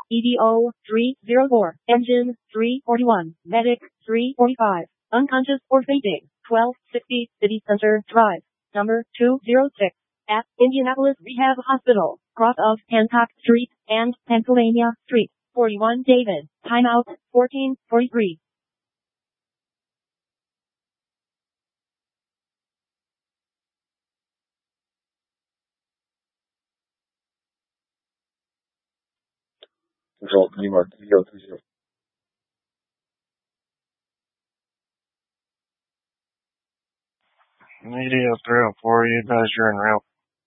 EDO 304, engine 341, medic 345, unconscious or fainting, 1260 City Center Drive, number 206, at Indianapolis Rehab Hospital, cross of Hancock Street and Pennsylvania Street, 41 David, timeout 1443. Control, New Mark, 030. Media 304, you guys are in route.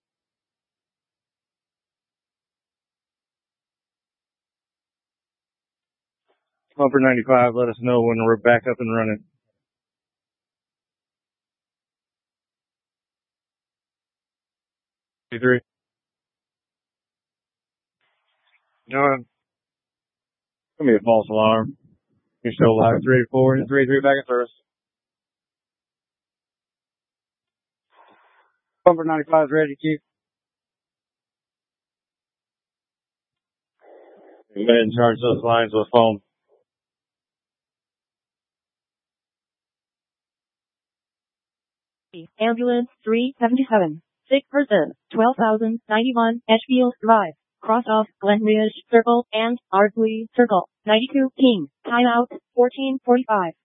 Bumper 95, let us know when we're back up and running. Three. Doing. Give me a false alarm. You're still live. 384, 383 back in service. Bumper 95 is ready, Chief. Go ahead and charge those lines with foam. Ambulance 377, sick person, 12,091 Edgefield Drive, cross off Glen Ridge Circle and Ardsley Circle, 92 King, timeout 1445.